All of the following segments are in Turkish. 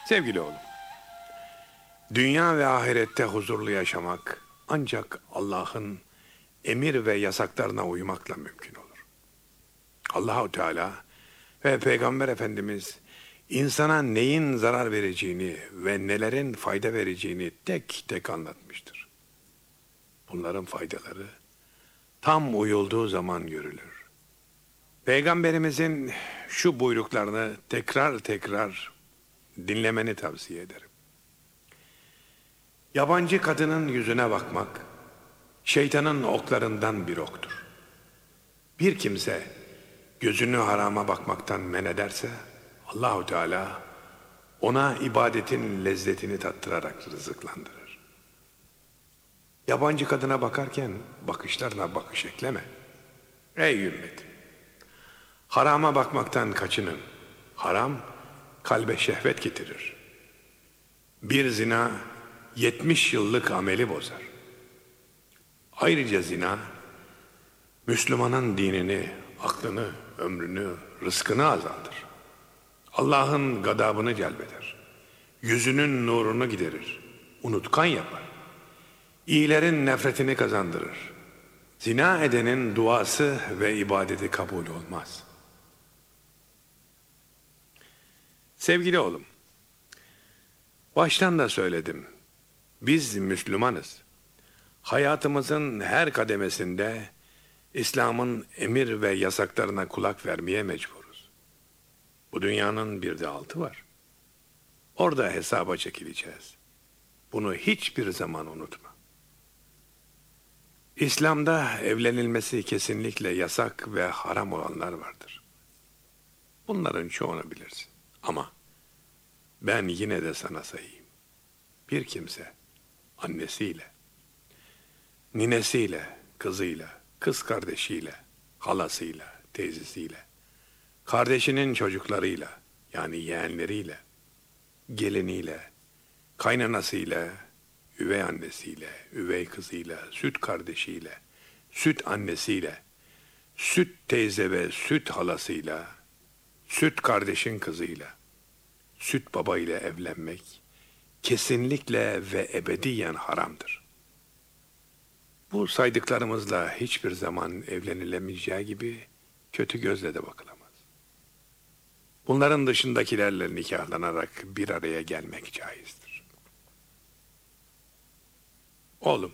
Sevgili oğlum, dünya ve ahirette huzurlu yaşamak ancak Allah'ın emir ve yasaklarına uymakla mümkün olur. Allahu Teala ve Peygamber Efendimiz insana neyin zarar vereceğini ve nelerin fayda vereceğini tek tek anlatmıştır. Bunların faydaları tam uyulduğu zaman görülür. Peygamberimizin şu buyruklarını tekrar tekrar dinlemeni tavsiye ederim. Yabancı kadının yüzüne bakmak, şeytanın oklarından bir oktur. Bir kimse gözünü harama bakmaktan men ederse, Allahu Teala ona ibadetin lezzetini tattırarak rızıklandırır. Yabancı kadına bakarken bakışlarına bakış ekleme. Ey ümmet! Harama bakmaktan kaçının. Haram kalbe şehvet getirir. Bir zina 70 yıllık ameli bozar. Ayrıca zina Müslümanın dinini, aklını, ömrünü, rızkını azaltır. Allah'ın gadabını celbeder. Yüzünün nurunu giderir. Unutkan yapar. İyilerin nefretini kazandırır. Zina edenin duası ve ibadeti kabul olmaz. Sevgili oğlum, baştan da söyledim. Biz Müslümanız. Hayatımızın her kademesinde İslam'ın emir ve yasaklarına kulak vermeye mecburuz. Bu dünyanın bir de altı var. Orada hesaba çekileceğiz. Bunu hiçbir zaman unutma. İslam'da evlenilmesi kesinlikle yasak ve haram olanlar vardır. Bunların çoğunu bilirsin. Ama ben yine de sana sayayım. Bir kimse annesiyle, ninesiyle, kızıyla, kız kardeşiyle, halasıyla, teyzesiyle, kardeşinin çocuklarıyla, yani yeğenleriyle, geliniyle, kaynanasıyla, üvey annesiyle, üvey kızıyla, süt kardeşiyle, süt annesiyle, süt teyze ve süt halasıyla, süt kardeşin kızıyla, süt baba ile evlenmek kesinlikle ve ebediyen haramdır. Bu saydıklarımızla hiçbir zaman evlenilemeyeceği gibi kötü gözle de bakılamaz. Bunların dışındakilerle nikahlanarak bir araya gelmek caizdir. Oğlum,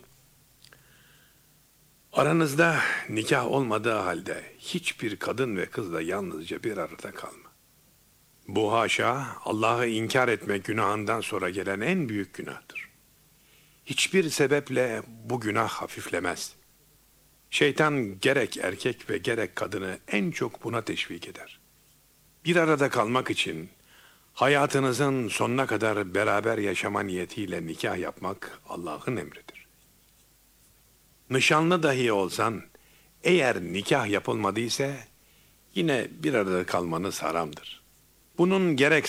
aranızda nikah olmadığı halde hiçbir kadın ve kızla yalnızca bir arada kalma. Bu haşa Allah'ı inkar etmek günahından sonra gelen en büyük günahtır. Hiçbir sebeple bu günah hafiflemez. Şeytan gerek erkek ve gerek kadını en çok buna teşvik eder. Bir arada kalmak için hayatınızın sonuna kadar beraber yaşama niyetiyle nikah yapmak Allah'ın emridir. Nişanlı dahi olsan, eğer nikah yapılmadıysa yine bir arada kalmanız haramdır. Bunun gerek